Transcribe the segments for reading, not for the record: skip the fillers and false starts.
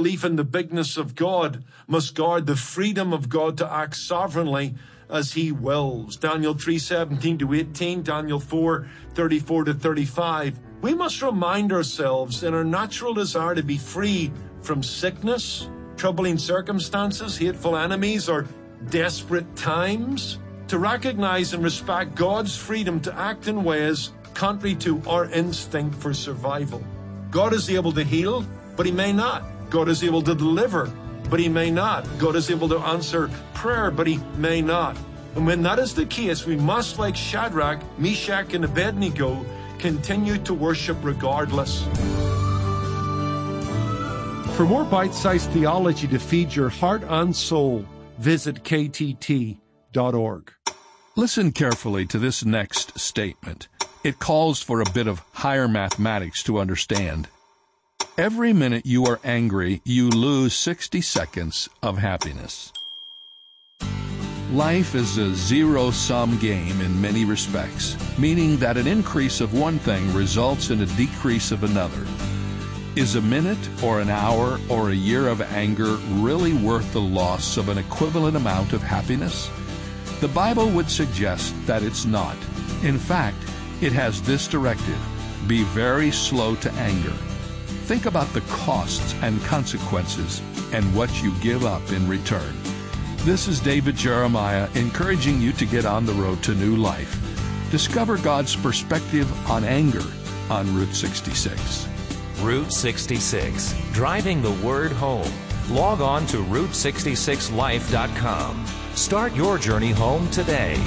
belief in the bigness of God must guard the freedom of God to act sovereignly as he wills. Daniel 3:17-18, Daniel 4:34-35. We must remind ourselves in our natural desire to be free from sickness, troubling circumstances, hateful enemies, or desperate times, to recognize and respect God's freedom to act in ways contrary to our instinct for survival. God is able to heal, but he may not. God is able to deliver, but he may not. God is able to answer prayer, but he may not. And when that is the case, we must, like Shadrach, Meshach, and Abednego, continue to worship regardless. For more bite-sized theology to feed your heart and soul, visit ktt.org. Listen carefully to this next statement. It calls for a bit of higher mathematics to understand. Every minute you are angry, you lose 60 seconds of happiness. Life is a zero-sum game in many respects, meaning that an increase of one thing results in a decrease of another. Is a minute or an hour or a year of anger really worth the loss of an equivalent amount of happiness? The Bible would suggest that it's not. In fact, it has this directive: be very slow to anger. Think about the costs and consequences and what you give up in return. This is David Jeremiah encouraging you to get on the road to new life. Discover God's perspective on anger on Route 66. Route 66, driving the word home. Log on to Route66Life.com. Start your journey home today.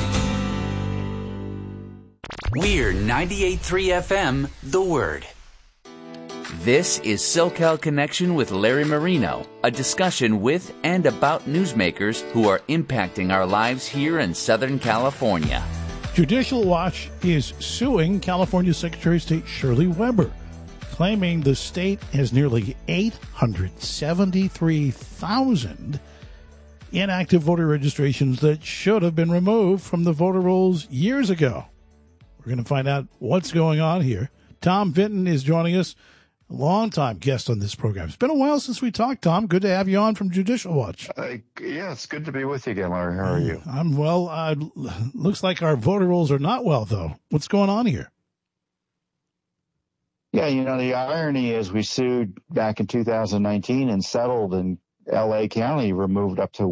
We're 98.3 FM, The Word. This is SoCal Connection with Larry Marino, a discussion with and about newsmakers who are impacting our lives here in Southern California. Judicial Watch is suing California Secretary of State Shirley Weber, claiming the state has nearly 873,000 inactive voter registrations that should have been removed from the voter rolls years ago. We're going to find out what's going on here. Tom Vinton is joining us, a longtime guest on this program. It's been a while since we talked, Tom. Good to have you on from Judicial Watch. Yeah, it's good to be with you again, Larry. How are you? I'm well. Looks like our voter rolls are not well, though. What's going on here? Yeah, the irony is we sued back in 2019 and settled, and L.A. County removed up to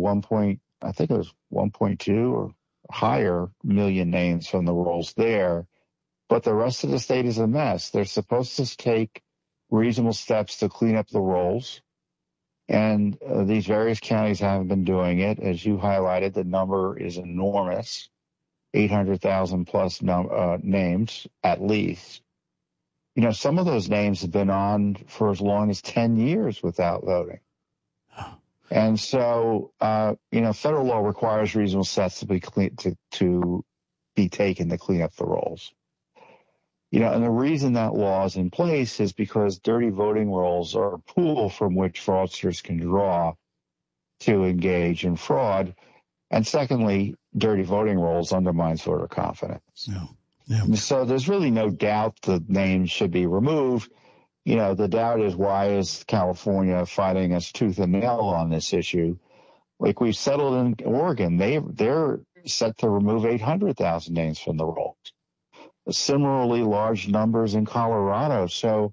1.2 or higher million names from the rolls there. But the rest of the state is a mess. They're supposed to take reasonable steps to clean up the rolls. And these various counties haven't been doing it. As you highlighted, the number is enormous, 800,000 plus names at least. Some of those names have been on for as long as 10 years without voting. And so, federal law requires reasonable steps to be to be taken to clean up the rolls. And the reason that law is in place is because dirty voting rolls are a pool from which fraudsters can draw to engage in fraud. And secondly, dirty voting rolls undermines voter confidence. Yeah. So there's really no doubt the names should be removed. The doubt is, why is California fighting us tooth and nail on this issue? Like we've settled in Oregon, they're set to remove 800,000 names from the rolls. Similarly, large numbers in Colorado. So,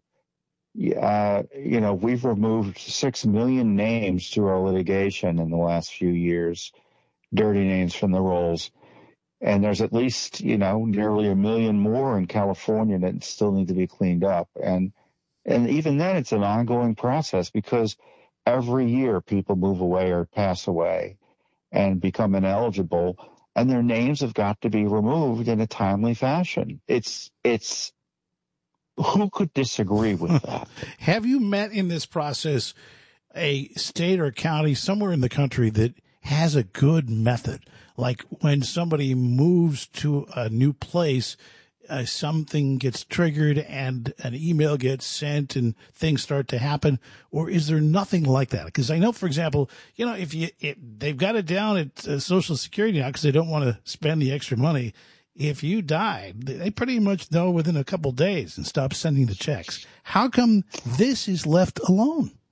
we've removed 6 million names through our litigation in the last few years, dirty names from the rolls. And there's at least, nearly 1 million more in California that still need to be cleaned up. And even then, it's an ongoing process because every year people move away or pass away and become ineligible, and their names have got to be removed in a timely fashion. It's who could disagree with that? Have you met in this process a state or county somewhere in the country that has a good method? Like when somebody moves to a new place, something gets triggered and an email gets sent and things start to happen? Or is there nothing like that? Because I know, for example, if they've got it down at Social Security now because they don't want to spend the extra money. If you died, they pretty much know within a couple days and stop sending the checks. How come this is left alone?